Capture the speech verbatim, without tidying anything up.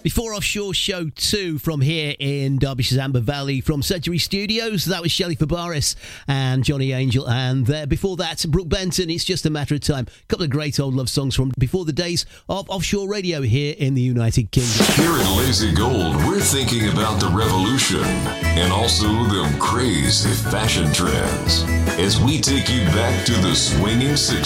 Before Offshore Show two from here in Derbyshire's Amber Valley from Surgery Studios, that was Shelley Fabaris and Johnny Angel. And there, before that, Brooke Benton, It's Just a Matter of Time. A couple of great old love songs from before the days of offshore radio here in the United Kingdom. Here at Lazy Gold, we're thinking about the revolution and also them crazy fashion trends as we take you back to the swinging sixties.